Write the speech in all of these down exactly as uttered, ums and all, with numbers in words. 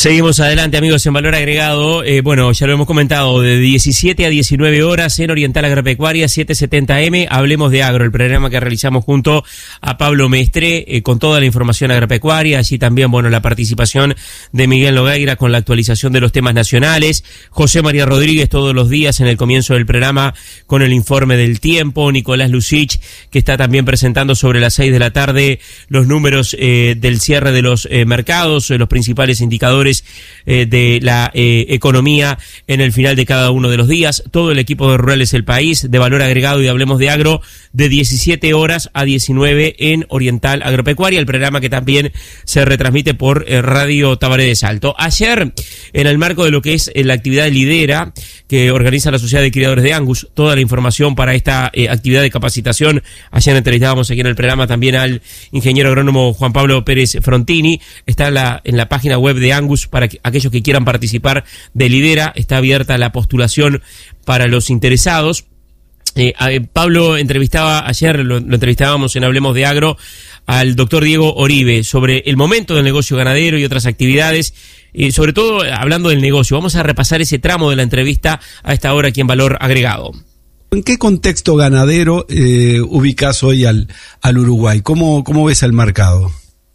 Seguimos adelante, amigos, en Valor Agregado. Eh, bueno, ya lo hemos comentado, de diecisiete a diecinueve horas en Oriental Agropecuaria, setecientos setenta eme, Hablemos de Agro, el programa que realizamos junto a Pablo Mestre, eh, con toda la información agropecuaria. Allí también, bueno, la participación de Miguel Nogueira con la actualización de los temas nacionales. José María Rodríguez todos los días en el comienzo del programa con el informe del tiempo. Nicolás Lucich, que está también presentando sobre las seis de la tarde los números eh, del cierre de los eh, mercados, eh, los principales indicadores Eh, de la eh, economía en el final de cada uno de los días. Todo el equipo de Rurales El País, de Valor Agregado y de Hablemos de Agro, de diecisiete horas a diecinueve en Oriental Agropecuaria, el programa que también se retransmite por eh, Radio Tabaré de Salto. Ayer, en el marco de lo que es eh, la actividad Lidera, que organiza la Sociedad de Criadores de Angus, toda la información para esta eh, actividad de capacitación. Ayer entrevistábamos aquí en el programa también al ingeniero agrónomo Juan Pablo Pérez Frontini. Está en la, en la página web de Angus para que, aquellos que quieran participar de Lidera. Está abierta la postulación para los interesados. Eh, eh, Pablo entrevistaba ayer, lo, lo entrevistábamos en Hablemos de Agro, al doctor Diego Oribe sobre el momento del negocio ganadero y otras actividades, y sobre todo hablando del negocio. Vamos a repasar ese tramo de la entrevista a esta hora aquí en Valor Agregado. ¿En qué contexto ganadero eh, ubicás hoy al, al Uruguay? ¿Cómo, cómo ves el mercado?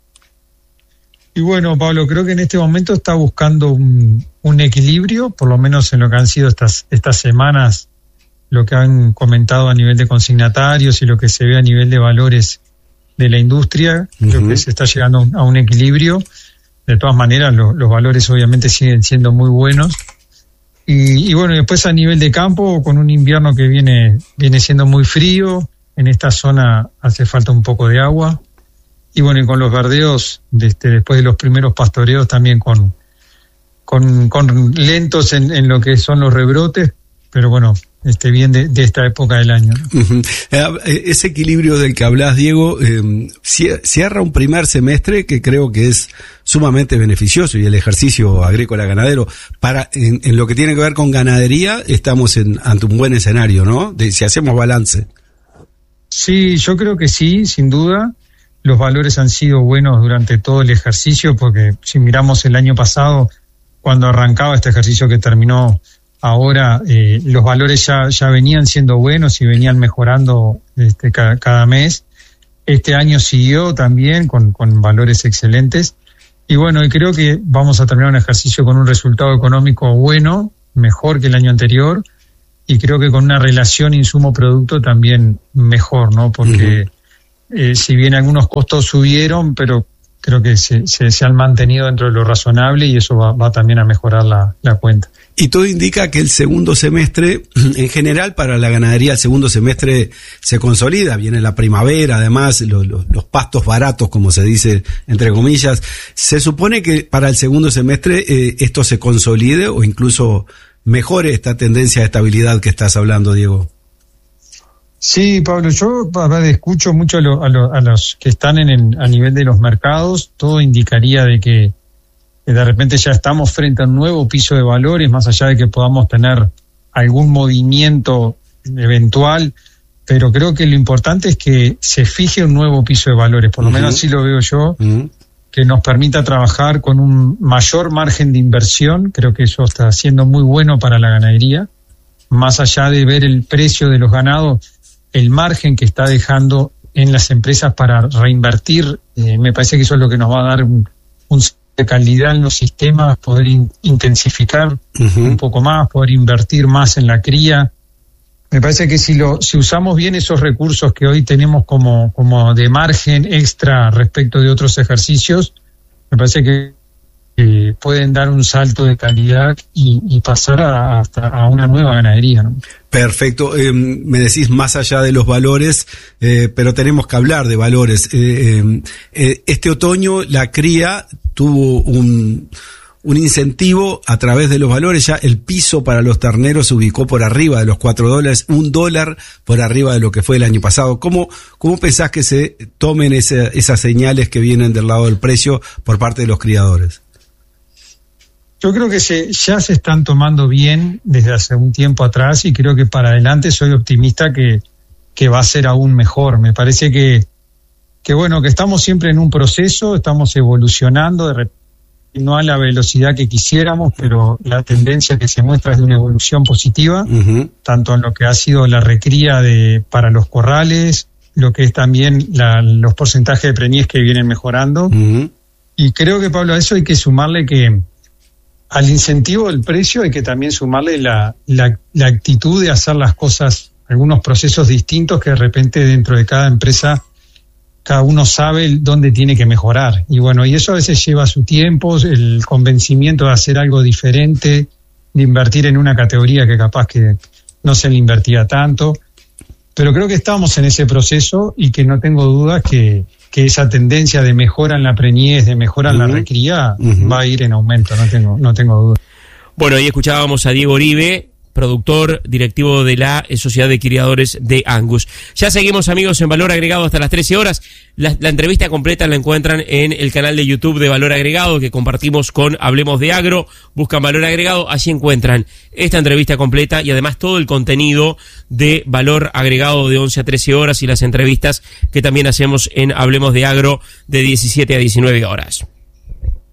Y bueno, Pablo, creo que en este momento está buscando un, un equilibrio, por lo menos en lo que han sido estas, estas semanas, lo que han comentado a nivel de consignatarios y lo que se ve a nivel de valores de la industria. Uh-huh. Creo que se está llegando a un equilibrio. De todas maneras, lo, los valores obviamente siguen siendo muy buenos. Y, y bueno, después a nivel de campo, con un invierno que viene, viene siendo muy frío, en esta zona hace falta un poco de agua. Y bueno, y con los verdeos, de este, después de los primeros pastoreos, también con, con, con lentos en, en lo que son los rebrotes, pero bueno, este, bien de, de esta época del año. Uh-huh. Ese equilibrio del que hablas, Diego, eh, cierra un primer semestre que creo que es sumamente beneficioso, y el ejercicio agrícola ganadero, para en, en lo que tiene que ver con ganadería, estamos en, ante un buen escenario, ¿no? De, si hacemos balance. Sí, yo creo que sí, sin duda. Los valores han sido buenos durante todo el ejercicio, porque si miramos el año pasado, cuando arrancaba este ejercicio que terminó ahora, eh, los valores ya, ya venían siendo buenos y venían mejorando este, cada, cada mes. Este año siguió también con, con valores excelentes. Y bueno, y creo que vamos a terminar un ejercicio con un resultado económico bueno, mejor que el año anterior, y creo que con una relación insumo-producto también mejor, ¿no? Porque uh-huh. Eh, si bien algunos costos subieron, pero creo que se, se, se han mantenido dentro de lo razonable, y eso va, va también a mejorar la, la cuenta. Y todo indica que el segundo semestre, en general para la ganadería, el segundo semestre se consolida, viene la primavera, además los, los, los pastos baratos, como se dice entre comillas. Se supone que para el segundo semestre eh, esto se consolide o incluso mejore esta tendencia de estabilidad que estás hablando, Diego. Sí, Pablo, yo a ver, escucho mucho a, lo, a, lo, a los que están en el, a nivel de los mercados. Todo indicaría de que, que de repente ya estamos frente a un nuevo piso de valores, más allá de que podamos tener algún movimiento eventual, pero creo que lo importante es que se fije un nuevo piso de valores, por lo uh-huh. menos así lo veo yo, uh-huh. que nos permita trabajar con un mayor margen de inversión. Creo que eso está siendo muy bueno para la ganadería, más allá de ver el precio de los ganados, el margen que está dejando en las empresas para reinvertir. Eh, me parece que eso es lo que nos va a dar un, un de calidad en los sistemas, poder in, intensificar uh-huh. un poco más, poder invertir más en la cría. Me parece que si lo si usamos bien esos recursos que hoy tenemos como, como de margen extra respecto de otros ejercicios, me parece que eh, pueden dar un salto de calidad y, y pasar a, hasta a una nueva ganadería, ¿no? Perfecto. Eh, me decís más allá de los valores, eh, pero tenemos que hablar de valores. Eh, eh, este otoño la cría tuvo un, un incentivo a través de los valores. Ya el piso para los terneros se ubicó por arriba de los cuatro dólares, un dólar por arriba de lo que fue el año pasado. ¿Cómo, cómo pensás que se tomen ese, esas señales que vienen del lado del precio por parte de los criadores? Yo creo que se, ya se están tomando bien desde hace un tiempo atrás, y creo que para adelante soy optimista que, que va a ser aún mejor. Me parece que, que bueno, que estamos siempre en un proceso, estamos evolucionando. De no a la velocidad que quisiéramos, pero la tendencia que se muestra es de una evolución positiva, uh-huh. tanto en lo que ha sido la recría de para los corrales, lo que es también la, los porcentajes de preñez que vienen mejorando. Uh-huh. Y creo que, Pablo, a eso hay que sumarle que al incentivo del precio hay que también sumarle la, la, la actitud de hacer las cosas, algunos procesos distintos que de repente dentro de cada empresa cada uno sabe dónde tiene que mejorar. Y bueno, y eso a veces lleva su tiempo, el convencimiento de hacer algo diferente, de invertir en una categoría que capaz que no se le invertía tanto. Pero creo que estamos en ese proceso y que no tengo dudas que, que esa tendencia de mejora en la preñez, de mejora en uh-huh. la recría, uh-huh. va a ir en aumento, no tengo, no tengo dudas. Bueno, ahí escuchábamos a Diego Oribe, productor directivo de la Sociedad de Criadores de Angus. Ya seguimos, amigos, en Valor Agregado hasta las trece horas. La, la entrevista completa la encuentran en el canal de YouTube de Valor Agregado, que compartimos con Hablemos de Agro. Buscan Valor Agregado, allí encuentran esta entrevista completa y además todo el contenido de Valor Agregado de once a trece horas y las entrevistas que también hacemos en Hablemos de Agro de diecisiete a diecinueve horas.